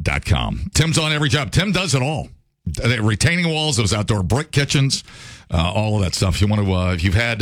WI.com. Tim's on every job. Tim does it all. Retaining walls, those outdoor brick kitchens, all of that stuff. You want to, if you've had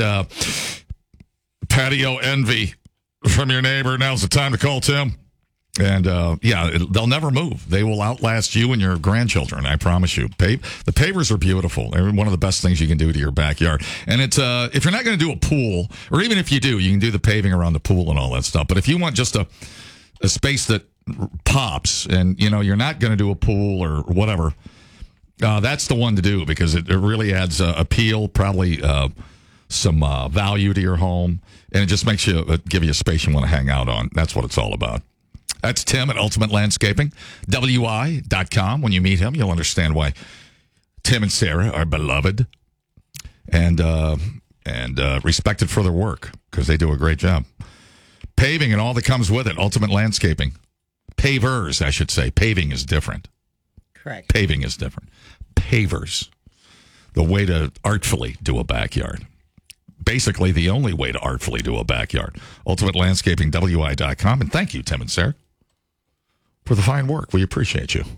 patio envy from your neighbor, now's the time to call Tim. And, they'll never move. They will outlast you and your grandchildren, I promise you. The pavers are beautiful. They're one of the best things you can do to your backyard. And it's if you're not going to do a pool, or even if you do, you can do the paving around the pool and all that stuff. But if you want just a space that pops and, you're not going to do a pool or whatever, that's the one to do because it really adds appeal, probably some value to your home. And it just makes you give you a space you want to hang out on. That's what it's all about. That's Tim at Ultimate Landscaping, WI.com. When you meet him, you'll understand why Tim and Sarah are beloved and respected for their work because they do a great job. Paving and all that comes with it, Ultimate Landscaping. Pavers, I should say. Paving is different. Correct. Paving is different. Pavers, the way to artfully do a backyard. Basically, the only way to artfully do a backyard. Ultimate Landscaping, WI.com. And thank you, Tim and Sarah, for the fine work. We appreciate you.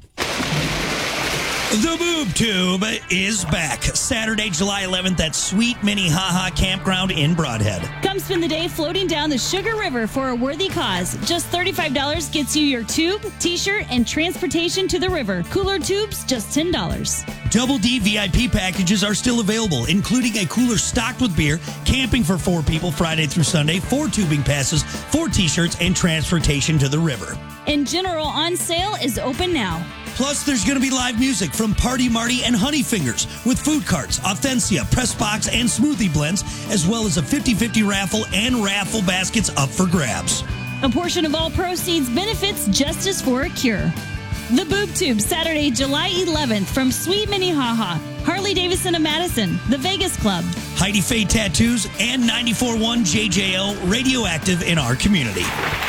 The Boob Tube is back. Saturday, July 11th at Sweet Minnehaha Campground in Broadhead. Come spend the day floating down the Sugar River for a worthy cause. Just $35 gets you your tube, t-shirt, and transportation to the river. Cooler tubes, just $10. Double D VIP packages are still available, including a cooler stocked with beer, camping for 4 people Friday through Sunday, 4 tubing passes, 4 t-shirts, and transportation to the river. And General on sale is open now. Plus, there's going to be live music from Party Marty and Honey Fingers with food carts, Authencia, press box, and smoothie blends, as well as a 50-50 raffle and raffle baskets up for grabs. A portion of all proceeds benefits Justice for a Cure. The Boob Tube, Saturday, July 11th from Sweet Minnehaha, Harley Davidson of Madison, the Vegas Club, Heidi Faye Tattoos, and 94.1 JJL Radioactive in our community.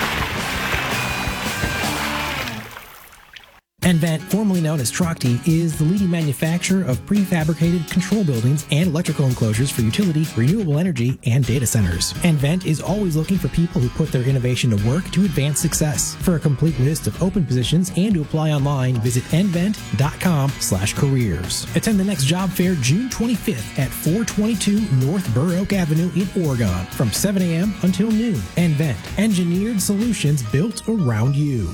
nVent, formerly known as Trachte, is the leading manufacturer of prefabricated control buildings and electrical enclosures for utility, renewable energy, and data centers. nVent is always looking for people who put their innovation to work to advance success. For a complete list of open positions and to apply online, visit nvent.com/careers. Attend the next job fair June 25th at 422 North Burr Oak Avenue in Oregon from 7 a.m. until noon. nVent, engineered solutions built around you.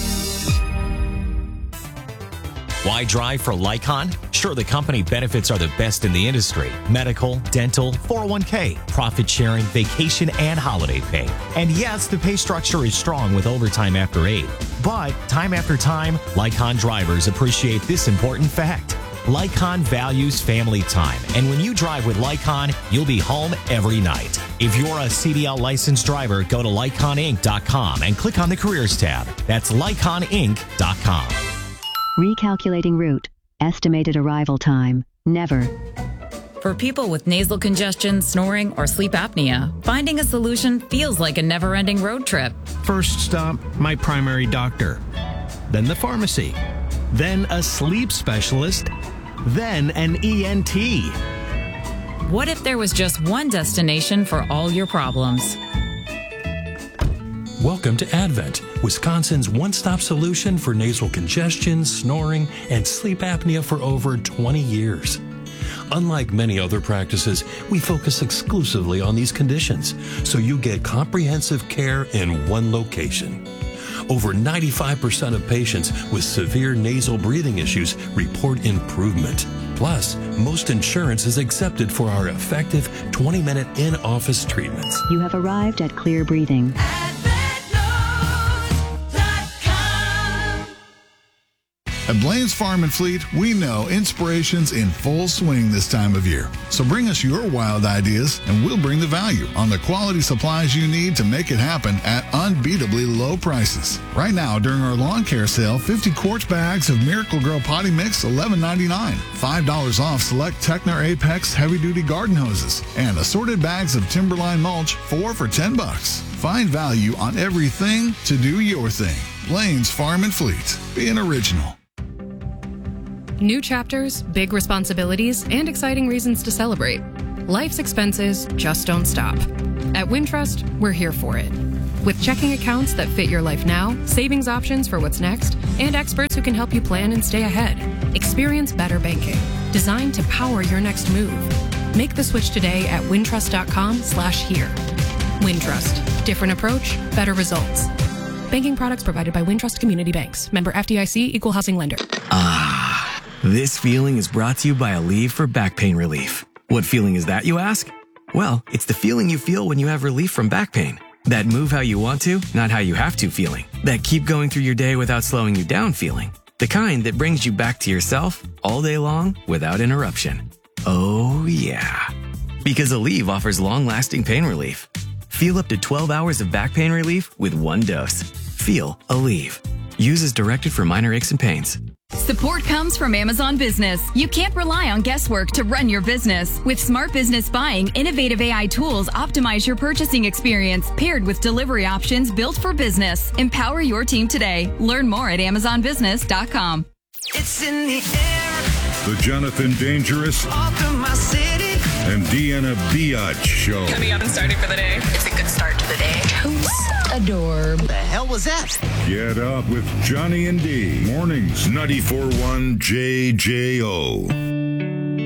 Why drive for Lycon? Sure, the company benefits are the best in the industry. Medical, dental, 401k, profit sharing, vacation, and holiday pay. And yes, the pay structure is strong with overtime after 8. But time after time, Lycon drivers appreciate this important fact. Lycon values family time. And when you drive with Lycon, you'll be home every night. If you're a CDL licensed driver, go to LyconInc.com and click on the Careers tab. That's LyconInc.com. Recalculating route. Estimated arrival time. Never. For people with nasal congestion, snoring, or sleep apnea, finding a solution feels like a never-ending road trip. First stop, my primary doctor. Then the pharmacy. Then a sleep specialist. Then an ENT. What if there was just one destination for all your problems? Welcome to Advent, Wisconsin's one-stop solution for nasal congestion, snoring, and sleep apnea for over 20 years. Unlike many other practices, we focus exclusively on these conditions, so you get comprehensive care in one location. Over 95% of patients with severe nasal breathing issues report improvement. Plus, most insurance is accepted for our effective 20-minute in-office treatments. You have arrived at Clear Breathing. At Blaine's Farm and Fleet, we know inspiration's in full swing this time of year. So bring us your wild ideas and we'll bring the value on the quality supplies you need to make it happen at unbeatably low prices. Right now, during our lawn care sale, 50 quart bags of Miracle-Gro Potty Mix, $11.99. $5 off select Techner Apex heavy-duty garden hoses. And assorted bags of Timberline mulch, 4 for $10. Find value on everything to do your thing. Blaine's Farm and Fleet. Be an original. New chapters, big responsibilities, and exciting reasons to celebrate. Life's expenses just don't stop. At Wintrust, we're here for it. With checking accounts that fit your life now, savings options for what's next, and experts who can help you plan and stay ahead. Experience better banking, designed to power your next move. Make the switch today at wintrust.com/here. Wintrust. Different approach, better results. Banking products provided by Wintrust Community Banks. Member FDIC, Equal Housing Lender. This feeling is brought to you by Aleve for back pain relief. What feeling is that, you ask? Well, it's the feeling you feel when you have relief from back pain. That move how you want to, not how you have to feeling. That keep going through your day without slowing you down feeling. The kind that brings you back to yourself all day long without interruption. Oh, yeah. Because Aleve offers long-lasting pain relief. Feel up to 12 hours of back pain relief with one dose. Feel Aleve. Use as directed for minor aches and pains. Support comes from Amazon Business. You can't rely on guesswork to run your business. With Smart Business Buying, innovative AI tools optimize your purchasing experience, paired with delivery options built for business. Empower your team today. Learn more at amazonbusiness.com. It's in the air. The Jonathan Dangerous and Deanna Biatch Show. Coming up and starting for the day. It's a good start to the day. Who's adorable? The hell was that? Get up with Johnny and D. Mornings, 94.1 JJO.